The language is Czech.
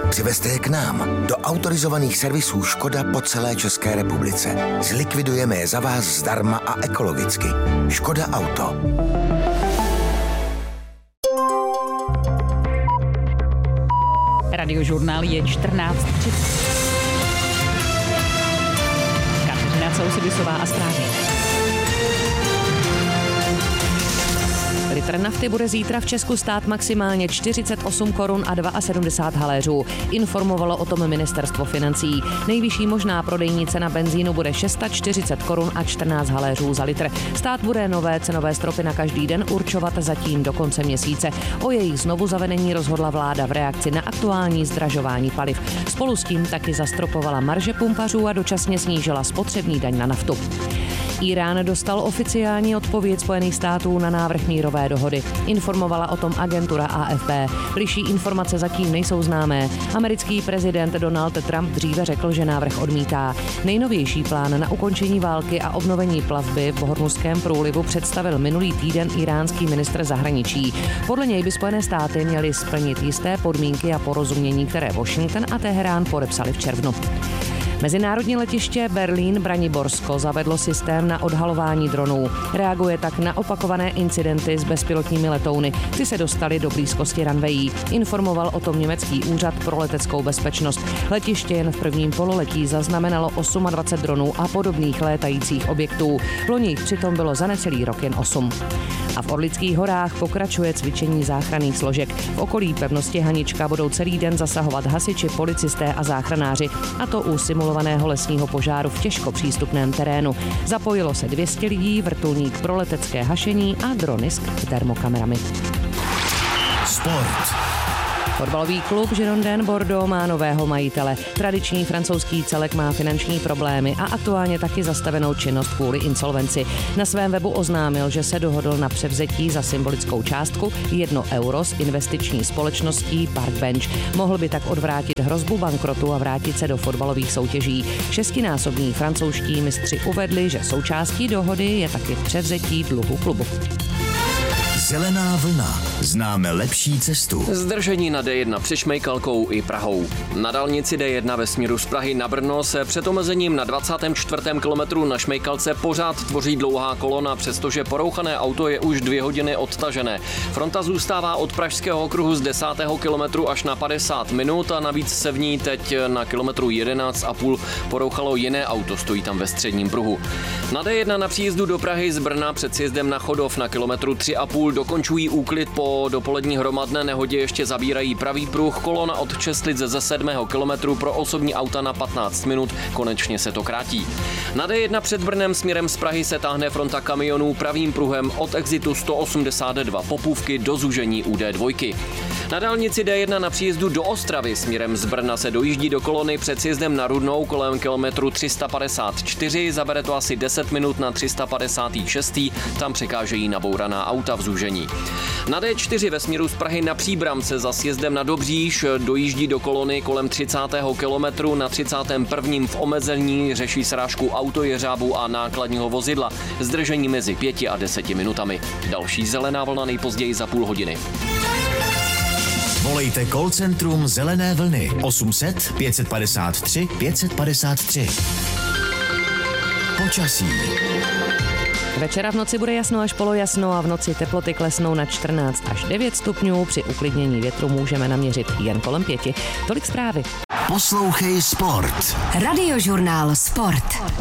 Přivezte je k nám, do autorizovaných servisů Škoda po celé České republice. Zlikvidujeme je za vás zdarma a ekologicky. Škoda Auto. Radiožurnál je 14:30. Kateřina Sousedisová a Strážník. Litr nafty bude zítra v Česku stát maximálně 48 korun a 72 haléřů. Informovalo o tom ministerstvo financí. Nejvyšší možná prodejní cena benzínu bude 640 korun a 14 haléřů za litr. Stát bude nové cenové stropy na každý den určovat zatím do konce měsíce. O jejich znovu zavedení rozhodla vláda v reakci na aktuální zdražování paliv. Spolu s tím taky zastropovala marže pumpařů a dočasně snížila spotřební daň na naftu. Irán dostal oficiální odpověď Spojených států na návrh mírové dohody. Informovala o tom agentura AFP. Bližší informace zatím nejsou známé. Americký prezident Donald Trump dříve řekl, že návrh odmítá. Nejnovější plán na ukončení války a obnovení plavby v Hormuzském průlivu představil minulý týden iránský ministr zahraničí. Podle něj by Spojené státy měly splnit jisté podmínky a porozumění, které Washington a Teherán podepsali v červnu. Mezinárodní letiště Berlín-Braniborsko zavedlo systém na odhalování dronů. Reaguje tak na opakované incidenty s bezpilotními letouny. Ty se dostaly do blízkosti runwayi. Informoval o tom německý úřad pro leteckou bezpečnost. Letiště jen v prvním pololetí zaznamenalo 28 dronů a podobných létajících objektů. Loni jich přitom bylo za necelý rok jen 8. A v Orlických horách pokračuje cvičení záchranných složek. V okolí pevnosti Hanička budou celý den zasahovat hasiči, policisté a záchranáři, a to u simulovaného lesního požáru v těžko přístupném terénu. Zapojilo se 200 lidí, vrtulník pro letecké hašení a drony s termokamerami. Sport. Fotbalový klub Girondins Bordeaux má nového majitele. Tradiční francouzský celek má finanční problémy a aktuálně taky zastavenou činnost kvůli insolvenci. Na svém webu oznámil, že se dohodl na převzetí za symbolickou částku 1 euro s investiční společností Parkbench. Mohl by tak odvrátit hrozbu bankrotu a vrátit se do fotbalových soutěží. 6násobní francouzští mistři uvedli, že součástí dohody je taky převzetí dluhu klubu. Zelená vlna. Známe lepší cestu. Zdržení na D1 před Šmejkalkou i Prahou. Na dálnici D1 ve směru z Prahy na Brno se před omezením na 24. kilometru na Šmejkalce pořád tvoří dlouhá kolona, přestože porouchané auto je už 2 hodiny odtažené. Fronta zůstává od Pražského okruhu z 10. kilometru až na 50 minut a navíc se v ní teď na kilometru 11,5 porouchalo jiné auto, stojí tam ve středním pruhu. Na D1 na příjezdu do Prahy z Brna před sjezdem na Chodov na kilometru 3,5 dokončují úklid po dopolední hromadné nehodě, ještě zabírají pravý pruh, kolona od Čestlice ze 7. kilometru pro osobní auta na 15 minut, konečně se to krátí. Na D1 před Brnem směrem z Prahy se táhne fronta kamionů pravým pruhem od exitu 182 Popůvky do zúžení u D2. Na dálnici D1 na příjezdu do Ostravy směrem z Brna se dojíždí do kolony před sjezdem na Rudnou kolem kilometru 354, zabere to asi 10 minut na 356, tam překážejí nabouraná auta v zúžení. Na D4 ve směru z Prahy na Příbram se za sjezdem na Dobříš dojíždí do kolony kolem 30. kilometru, na 31. v omezení řeší srážku autojeřábu a nákladního vozidla, zdržení mezi 5 a 10 minutami. Další zelená vlna nejpozději za půl hodiny. Volejte call centrum Zelené vlny 800 553 553. Počasí. Večera v noci bude jasno až polojasno a v noci teploty klesnou na 14 až 9 stupňů. Při uklidnění větru můžeme naměřit jen kolem 5. Tolik zprávy. Poslouchej Sport. Radiožurnál Sport.